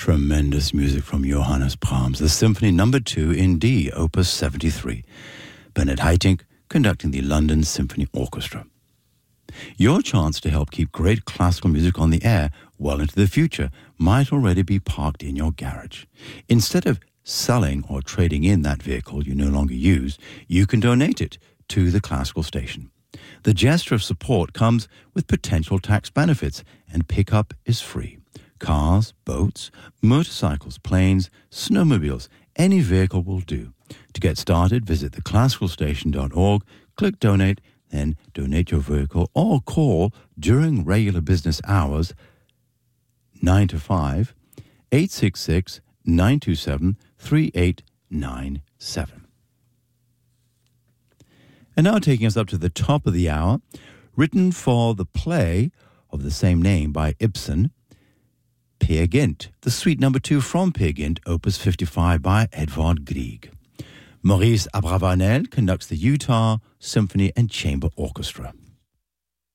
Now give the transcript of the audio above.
Tremendous music from Johannes Brahms, the Symphony No. 2 in D, Opus 73. Bernard Haitink conducting the London Symphony Orchestra. Your chance to help keep great classical music on the air well into the future might already be parked in your garage. Instead of selling or trading in that vehicle you no longer use, you can donate it to the classical station. The gesture of support comes with potential tax benefits, and pickup is free. Cars, boats, motorcycles, planes, snowmobiles, any vehicle will do. To get started, visit theclassicalstation.org, click donate, then donate your vehicle or call during regular business hours 9 to 5, 866-927-3897. And now taking us up to the top of the hour, written for the play of the same name by Ibsen, Peer Gynt, the Suite No. 2 from Peer Gynt, Opus 55 by Edvard Grieg. Maurice Abravanel conducts the Utah Symphony and Chamber Orchestra.